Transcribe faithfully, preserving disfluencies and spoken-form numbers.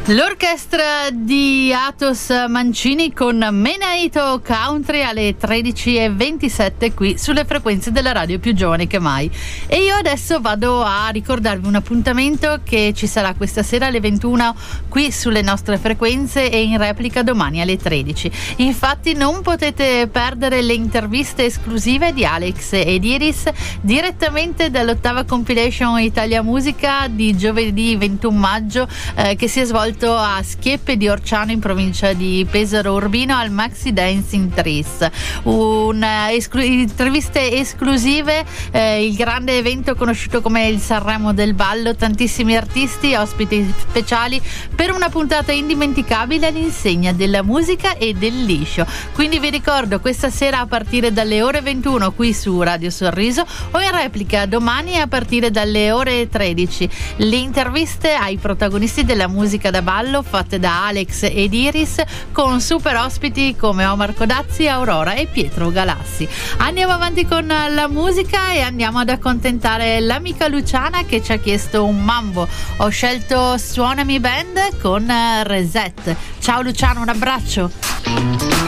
L'orchestra di Atos Mancini con Menaito Country alle tredici e ventisette qui sulle frequenze della radio più giovane che mai. E io adesso vado a ricordarvi un appuntamento che ci sarà questa sera alle ventuno qui sulle nostre frequenze e in replica domani alle tredici. Infatti non potete perdere le interviste esclusive di Alex ed Iris direttamente dall'ottava compilation Italia Musica di giovedì ventuno maggio eh, che si è svolto a Schieppe di Orciano in provincia di Pesaro Urbino al Maxi Dancing Trees. Un, esclu- interviste esclusive, eh, il grande evento conosciuto come il Sanremo del Ballo, tantissimi artisti, ospiti speciali per una puntata indimenticabile all'insegna della musica e del liscio. Quindi vi ricordo questa sera a partire dalle ore ventuno qui su Radio Sorriso o in replica domani a partire dalle ore tredici le interviste ai protagonisti della musica da ballo fatte da Alex ed Iris con super ospiti come Omar Codazzi, Aurora e Pietro Galassi. Andiamo avanti con la musica e andiamo ad accontentare l'amica Luciana che ci ha chiesto un mambo. Ho scelto Suonami Band con Reset. Ciao Luciana, un abbraccio.